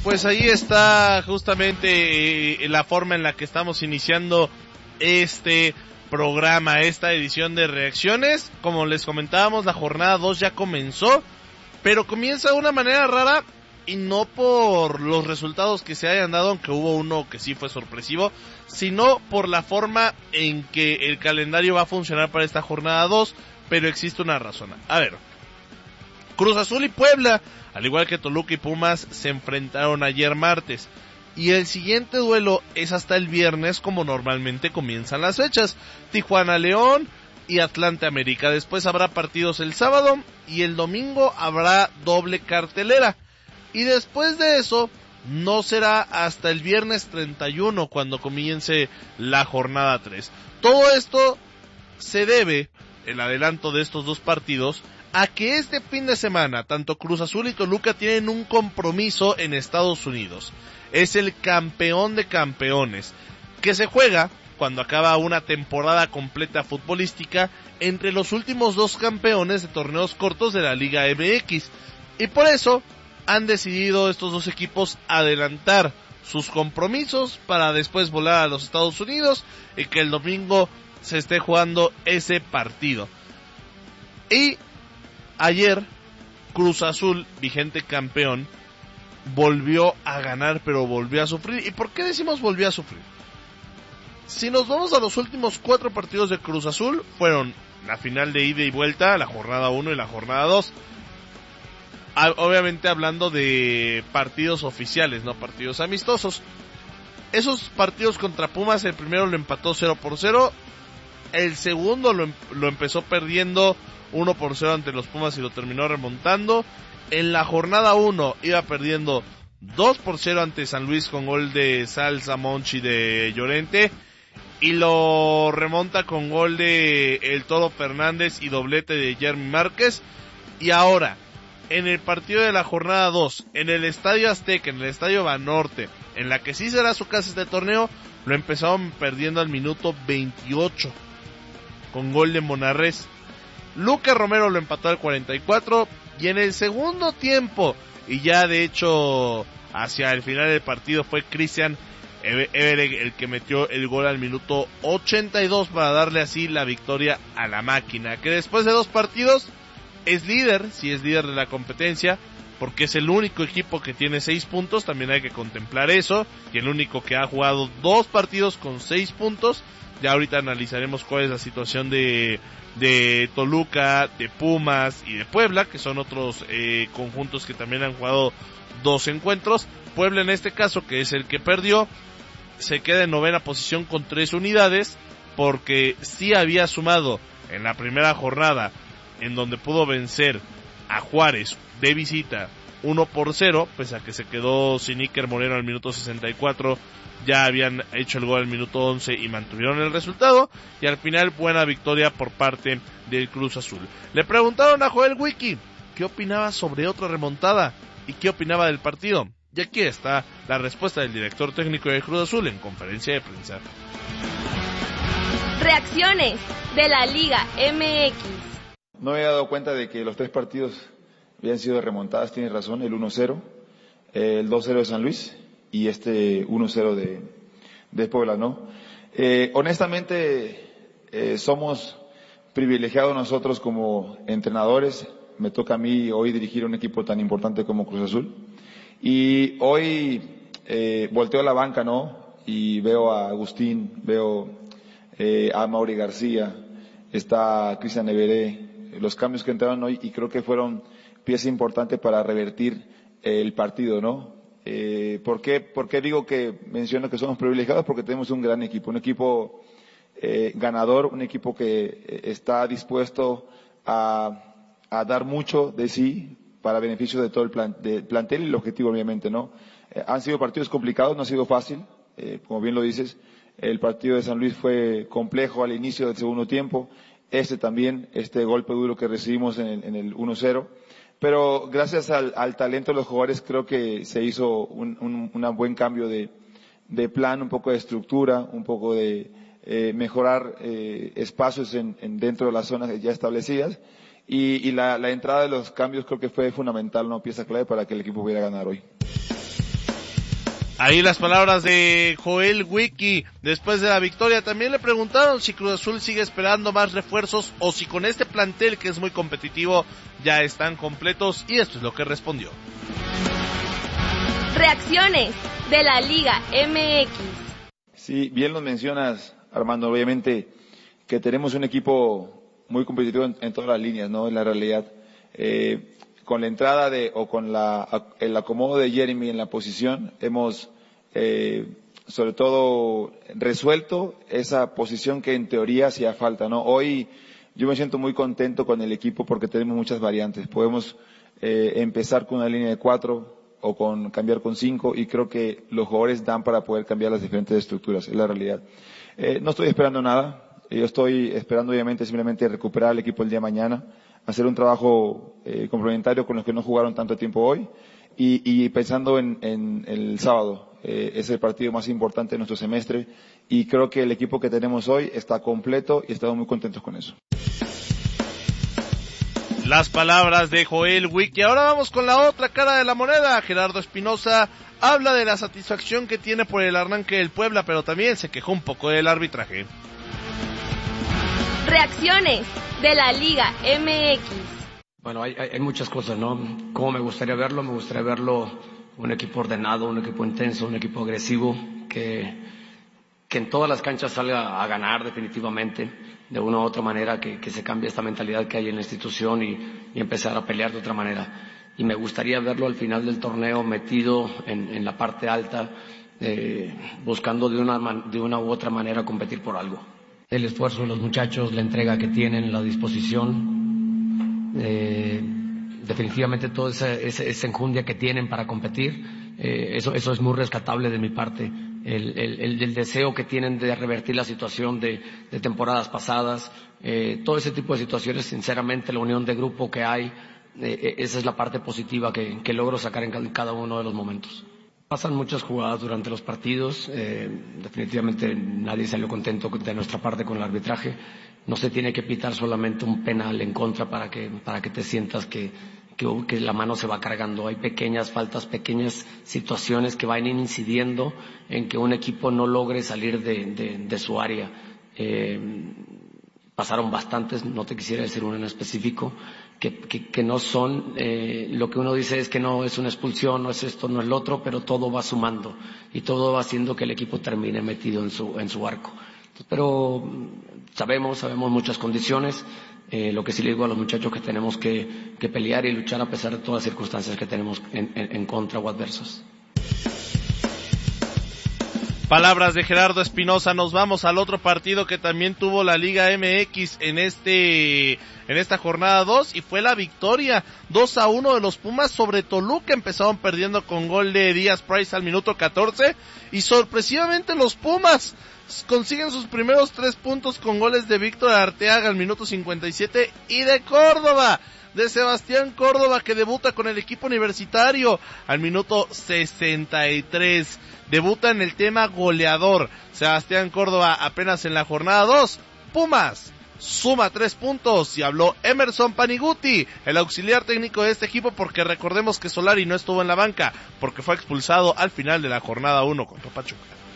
Pues ahí está justamente la forma en la que estamos iniciando este programa, esta edición de reacciones. Como les comentábamos, la jornada 2 ya comenzó, pero comienza de una manera rara y no por los resultados que se hayan dado, aunque hubo uno que sí fue sorpresivo, sino por la forma en que el calendario va a funcionar para esta jornada 2, pero existe una razón. A ver, Cruz Azul y Puebla, al igual que Toluca y Pumas, se enfrentaron ayer martes. Y el siguiente duelo es hasta el viernes, como normalmente comienzan las fechas. Tijuana León y Atlante América. Después habrá partidos el sábado y el domingo habrá doble cartelera. Y después de eso, no será hasta el viernes 31 cuando comience la jornada 3. Todo esto se debe, el adelanto de estos dos partidos, a que este fin de semana tanto Cruz Azul y Toluca tienen un compromiso en Estados Unidos. Es el campeón de campeones, que se juega cuando acaba una temporada completa futbolística entre los últimos dos campeones de torneos cortos de la Liga MX. Y por eso han decidido estos dos equipos adelantar sus compromisos para después volar a los Estados Unidos y que el domingo se esté jugando ese partido. Y ayer, Cruz Azul, vigente campeón, volvió a ganar, pero volvió a sufrir. ¿Y por qué decimos volvió a sufrir? Si nos vamos a los últimos 4 partidos de Cruz Azul, fueron la final de ida y vuelta, la jornada 1 y la jornada 2. Obviamente hablando de partidos oficiales, no partidos amistosos. Esos partidos contra Pumas, el primero lo empató 0-0, el segundo lo empezó perdiendo 1-0 ante los Pumas y lo terminó remontando. En la jornada 1 iba perdiendo 2-0 ante San Luis con gol de Salsa Monchi de Llorente. Y lo remonta con gol de el Toro Fernández y doblete de Jeremy Márquez. Y ahora, en el partido de la jornada 2, en el Estadio Azteca, en el Estadio Banorte, en la que sí será su casa este torneo, lo empezaron perdiendo al minuto 28 con gol de Monarrés. Lucas Romero lo empató al 44 y en el segundo tiempo, y ya de hecho hacia el final del partido, fue Cristian Evereg el que metió el gol al minuto 82 para darle así la victoria a la máquina, que después de 2 partidos es líder, sí es líder de la competencia, porque es el único equipo que tiene 6 puntos, también hay que contemplar eso, y el único que ha jugado 2 partidos con 6 puntos. Ya ahorita analizaremos cuál es la situación de Toluca, de Pumas y de Puebla, que son otros conjuntos que también han jugado 2 encuentros. Puebla en este caso, que es el que perdió, se queda en 9ª posición con 3 unidades, porque sí había sumado en la primera jornada, en donde pudo vencer a Juárez de visita 1-0, pese a que se quedó sin Iker Moreno al minuto 64, ya habían hecho el gol al minuto 11 y mantuvieron el resultado, y al final buena victoria por parte del Cruz Azul. Le preguntaron a Joel Wiki qué opinaba sobre otra remontada y qué opinaba del partido, y aquí está la respuesta del director técnico de Cruz Azul en conferencia de prensa. Reacciones de la Liga MX. No me había dado cuenta de que los 3 partidos habían sido remontadas, tienes razón, el 1-0, el 2-0 de San Luis y este 1-0 de Puebla, ¿no? Honestamente, somos privilegiados nosotros como entrenadores. Me toca a mí hoy dirigir un equipo tan importante como Cruz Azul. Y hoy volteo a la banca, ¿no? Y veo a Agustín, veo a Mauri García, está Cristian Everé, los cambios que entraron hoy, y creo que fueron pieza importante para revertir el partido, ¿no? ¿Por qué digo que menciono que somos privilegiados? Porque tenemos un gran equipo, un equipo ganador, un equipo que está dispuesto a dar mucho de sí para beneficio de todo el plantel y el objetivo, obviamente, ¿no? Han sido partidos complicados, no ha sido fácil, como bien lo dices. El partido de San Luis fue complejo al inicio del segundo tiempo. También, este golpe duro que recibimos en el 1-0. Pero gracias al talento de los jugadores, creo que se hizo un buen cambio de plan, un poco de estructura, un poco de mejorar espacios dentro de las zonas ya establecidas. Y la entrada de los cambios creo que fue fundamental, una pieza clave para que el equipo pudiera ganar hoy. Ahí las palabras de Joel Wiki después de la victoria. También le preguntaron si Cruz Azul sigue esperando más refuerzos o si con este plantel que es muy competitivo ya están completos, y esto es lo que respondió. Reacciones de la Liga MX. Sí, bien lo mencionas, Armando, obviamente que tenemos un equipo muy competitivo en todas las líneas, ¿no? En la realidad, con la entrada con el acomodo de Jeremy en la posición, hemos sobre todo resuelto esa posición que en teoría hacía falta, ¿no? Hoy yo me siento muy contento con el equipo porque tenemos muchas variantes. Podemos empezar con una línea de 4 o cambiar con 5, y creo que los jugadores dan para poder cambiar las diferentes estructuras, es la realidad. No estoy esperando nada. Yo estoy esperando obviamente simplemente recuperar el equipo el día de mañana, hacer un trabajo complementario con los que no jugaron tanto tiempo hoy, y pensando en el sábado. Es el partido más importante de nuestro semestre, y creo que el equipo que tenemos hoy está completo y estamos muy contentos con eso. Las palabras de Joel Wiki. Ahora vamos con la otra cara de la moneda. Gerardo Espinosa habla de la satisfacción que tiene por el arranque del Puebla, pero también se quejó un poco del arbitraje. Reacciones de la Liga MX. Bueno, hay muchas cosas, ¿no? ¿Cómo me gustaría verlo? Me gustaría verlo un equipo ordenado, un equipo intenso, un equipo agresivo, que en todas las canchas salga a ganar definitivamente, de una u otra manera, que se cambie esta mentalidad que hay en la institución y empezar a pelear de otra manera. Y me gustaría verlo al final del torneo metido en la parte alta, buscando de una u otra manera competir por algo. El esfuerzo de los muchachos, la entrega que tienen, la disposición, definitivamente toda esa enjundia que tienen para competir, eso es muy rescatable de mi parte. El deseo que tienen de revertir la situación de temporadas pasadas, todo ese tipo de situaciones, sinceramente la unión de grupo que hay, esa es la parte positiva que logro sacar en cada uno de los momentos. Pasan muchas jugadas durante los partidos, definitivamente nadie salió contento de nuestra parte con el arbitraje. No se tiene que pitar solamente un penal en contra para que te sientas que la mano se va cargando. Hay pequeñas faltas, pequeñas situaciones que van incidiendo en que un equipo no logre salir de su área. Pasaron bastantes, no te quisiera decir uno en específico, que no son, lo que uno dice es que no es una expulsión, no es esto, no es lo otro, pero todo va sumando y todo va haciendo que el equipo termine metido en su arco. Pero sabemos muchas condiciones. Lo que sí le digo a los muchachos que tenemos que pelear y luchar a pesar de todas las circunstancias que tenemos en contra o adversas. Palabras de Gerardo Espinosa. Nos vamos al otro partido que también tuvo la Liga MX en esta jornada 2, y fue la victoria 2-1 de los Pumas sobre Toluca. Empezaron perdiendo con gol de Díaz Price al minuto 14, y sorpresivamente los Pumas consiguen sus primeros 3 puntos con goles de Víctor Arteaga al minuto 57 y de Córdoba, de Sebastián Córdoba, que debuta con el equipo universitario al minuto 63. Debuta en el tema goleador Sebastián Córdoba apenas en la jornada 2. Pumas suma 3 puntos, y habló Emerson Paniguti, el auxiliar técnico de este equipo, porque recordemos que Solari no estuvo en la banca porque fue expulsado al final de la jornada 1 contra Pachuca.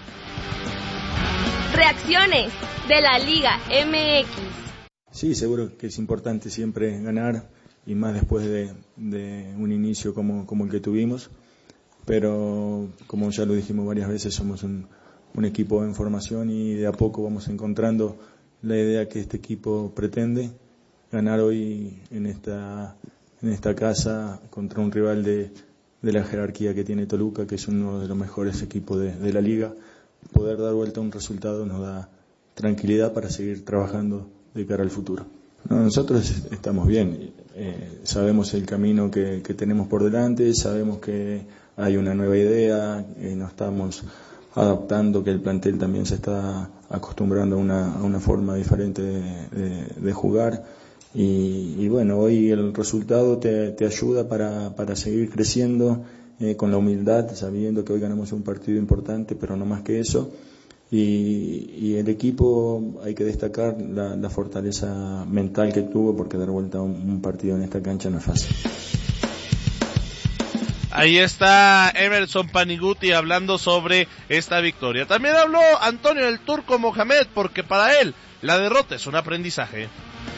Reacciones de la Liga MX. Sí, seguro que es importante siempre ganar, y más después de un inicio como el que tuvimos, pero como ya lo dijimos varias veces, somos un equipo en formación, y de a poco vamos encontrando la idea que este equipo pretende: ganar hoy en esta casa contra un rival de la jerarquía que tiene Toluca, que es uno de los mejores equipos de la liga. Poder dar vuelta a un resultado nos da tranquilidad para seguir trabajando de cara al futuro. No, nosotros estamos bien, sabemos el camino que tenemos por delante, sabemos que hay una nueva idea, nos estamos adaptando, que el plantel también se está acostumbrando a una forma diferente de jugar, y bueno, hoy el resultado te ayuda para seguir creciendo, con la humildad, sabiendo que hoy ganamos un partido importante, pero no más que eso. Y el equipo, hay que destacar la fortaleza mental que tuvo, porque dar vuelta a un partido en esta cancha no es fácil. Ahí está Emerson Paniguti hablando sobre esta victoria. También habló Antonio el Turco Mohamed, porque para él la derrota es un aprendizaje.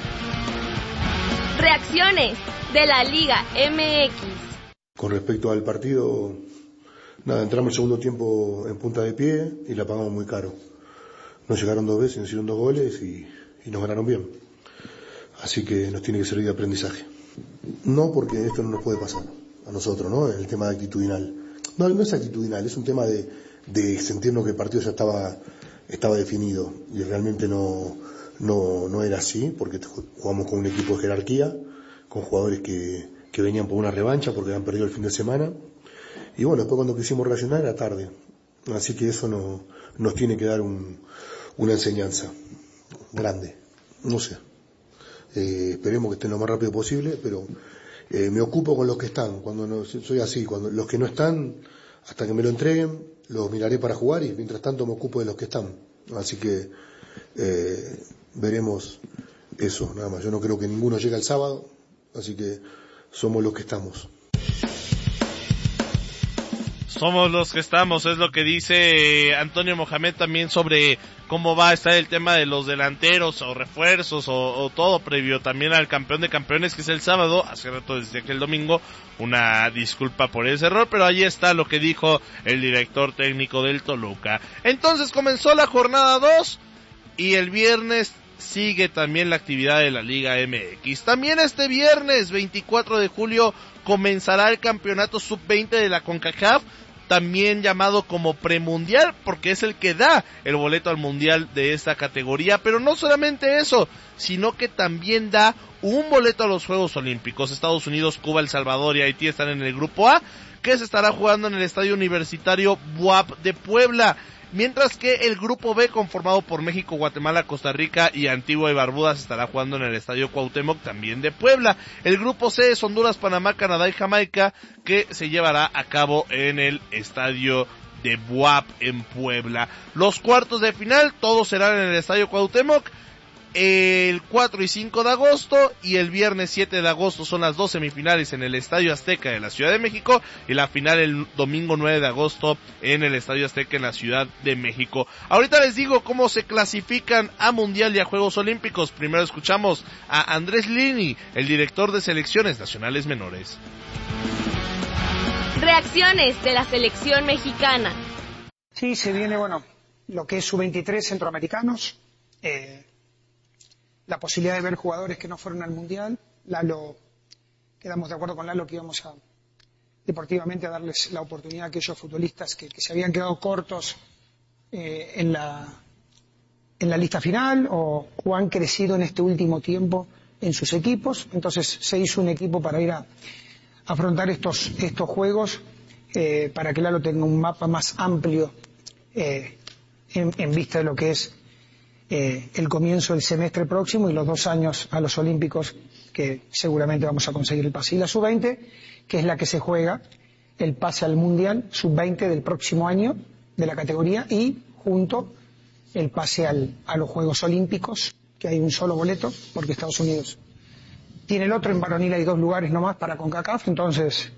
Reacciones de la Liga MX. Con respecto al partido, nada, entramos el segundo tiempo en punta de pie y la pagamos muy caro. Nos llegaron 2 veces, nos hicieron 2 goles y nos ganaron bien. Así que nos tiene que servir de aprendizaje. No, porque esto no nos puede pasar a nosotros, ¿no? El tema actitudinal. No es actitudinal, es un tema de sentirnos que el partido ya estaba definido y realmente no era así, porque jugamos con un equipo de jerarquía, con jugadores que venían por una revancha porque habían perdido el fin de semana. Y bueno, después cuando quisimos reaccionar era tarde. Así que eso nos tiene que dar una enseñanza grande. No sé. Esperemos que estén lo más rápido posible, pero me ocupo con los que están. Soy así, cuando los que no están, hasta que me lo entreguen, los miraré para jugar y mientras tanto me ocupo de los que están. Así que veremos eso, nada más. Yo no creo que ninguno llegue el sábado, así que somos los que estamos. Somos los que estamos, es lo que dice Antonio Mohamed también sobre cómo va a estar el tema de los delanteros o refuerzos o todo previo también al campeón de campeones, que es el sábado. Hace rato decía que el domingo, una disculpa por ese error, pero ahí está lo que dijo el director técnico del Toluca. Entonces comenzó la jornada 2 y el viernes sigue también la actividad de la Liga MX. También este viernes 24 de julio comenzará el campeonato sub-20 de la CONCACAF, también llamado como premundial, porque es el que da el boleto al mundial de esta categoría. Pero no solamente eso, sino que también da un boleto a los Juegos Olímpicos. Estados Unidos, Cuba, El Salvador y Haití están en el grupo A, que se estará jugando en el Estadio Universitario BUAP de Puebla. Mientras que el grupo B, conformado por México, Guatemala, Costa Rica y Antigua y Barbuda, se estará jugando en el Estadio Cuauhtémoc, también de Puebla. El grupo C es Honduras, Panamá, Canadá y Jamaica, que se llevará a cabo en el Estadio de BUAP en Puebla. Los cuartos de final, todos serán en el Estadio Cuauhtémoc, el 4 y 5 de agosto, y el viernes 7 de agosto son las 2 semifinales en el Estadio Azteca de la Ciudad de México, y la final el domingo 9 de agosto en el Estadio Azteca en la Ciudad de México. Ahorita les digo cómo se clasifican a Mundial y a Juegos Olímpicos. Primero escuchamos a Andrés Lini, el director de selecciones nacionales menores. Reacciones de la selección mexicana. Sí, se viene, lo que es sub-23 centroamericanos, la posibilidad de ver jugadores que no fueron al Mundial. Quedamos de acuerdo con Lalo que íbamos deportivamente a darles la oportunidad a aquellos futbolistas que se habían quedado cortos en la lista final o han crecido en este último tiempo en sus equipos. Entonces se hizo un equipo para ir a afrontar estos juegos, para que Lalo tenga un mapa más amplio en vista de lo que es el comienzo del semestre próximo y los 2 años a los Olímpicos, que seguramente vamos a conseguir el pase. Y la sub-20, que es la que se juega el pase al Mundial sub-20 del próximo año de la categoría, y junto el pase a los Juegos Olímpicos, que hay un solo boleto, porque Estados Unidos tiene el otro. En varonil hay 2 lugares nomás para CONCACAF, entonces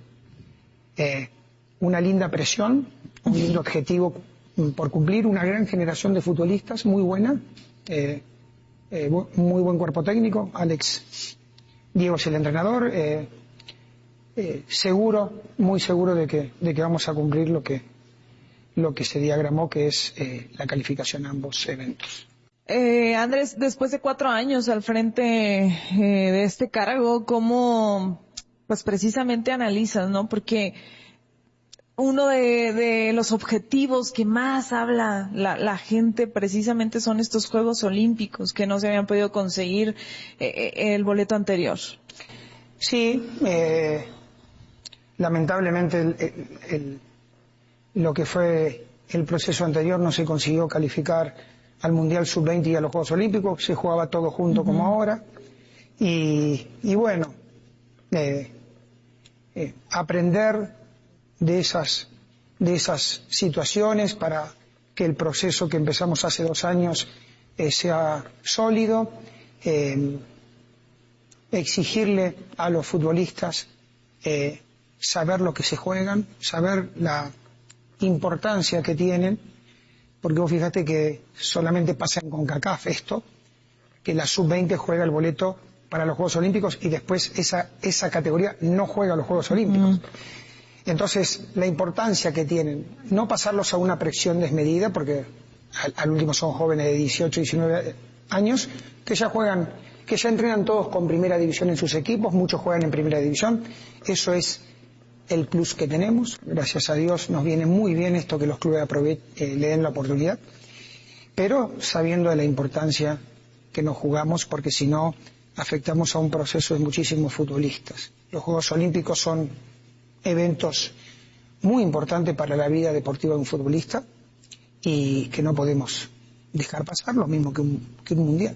una linda presión, un lindo objetivo por cumplir, una gran generación de futbolistas muy buena, muy buen cuerpo técnico. Diego es el entrenador, muy seguro de que vamos a cumplir lo que se diagramó, que es la calificación a ambos eventos. Andrés, después de 4 años al frente de este cargo, ¿cómo pues precisamente analizas, no? Porque uno de los objetivos que más habla la gente precisamente son estos Juegos Olímpicos, que no se habían podido conseguir el boleto anterior. Sí, lamentablemente lo que fue el proceso anterior no se consiguió calificar al Mundial Sub-20 y a los Juegos Olímpicos. Se jugaba todo junto como ahora, y bueno, aprender de esas situaciones para que el proceso que empezamos hace 2 años sea sólido, exigirle a los futbolistas saber lo que se juegan, saber la importancia que tienen, porque vos fíjate que solamente pasa en CONCACAF esto, que la sub-20 juega el boleto para los Juegos Olímpicos y después esa categoría no juega a los Juegos Olímpicos. Entonces, la importancia que tienen, no pasarlos a una presión desmedida, porque al último son jóvenes de 18, 19 años, que ya entrenan todos con primera división en sus equipos, muchos juegan en primera división, eso es el plus que tenemos, gracias a Dios nos viene muy bien esto que los clubes le den la oportunidad, pero sabiendo de la importancia que nos jugamos, porque si no afectamos a un proceso de muchísimos futbolistas. Los Juegos Olímpicos son eventos muy importantes para la vida deportiva de un futbolista y que no podemos dejar pasar, lo mismo que un mundial.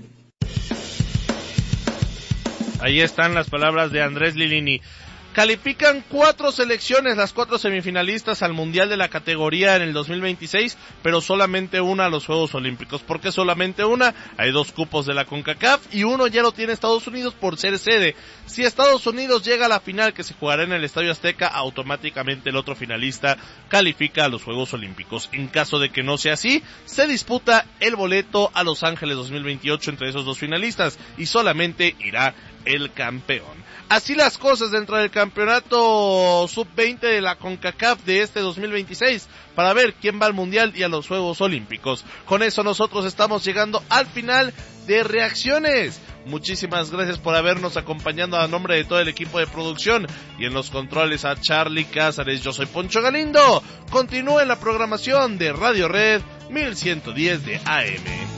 Ahí están las palabras de Andrés Lilini. Califican 4 selecciones, las 4 semifinalistas al Mundial de la categoría en el 2026, pero solamente una a los Juegos Olímpicos. ¿Por qué solamente una? Hay 2 cupos de la CONCACAF y uno ya lo tiene Estados Unidos por ser sede. Si Estados Unidos llega a la final que se jugará en el Estadio Azteca, automáticamente el otro finalista califica a los Juegos Olímpicos. En caso de que no sea así, se disputa el boleto a Los Ángeles 2028 entre esos 2 finalistas y solamente irá el campeón. Así las cosas dentro del campeonato sub-20 de la CONCACAF de este 2026 para ver quién va al Mundial y a los Juegos Olímpicos. Con eso nosotros estamos llegando al final de Reacciones. Muchísimas gracias por habernos acompañado a nombre de todo el equipo de producción y en los controles a Charlie Cázares. Yo soy Poncho Galindo. Continúen la programación de Radio Red 1110 de AM.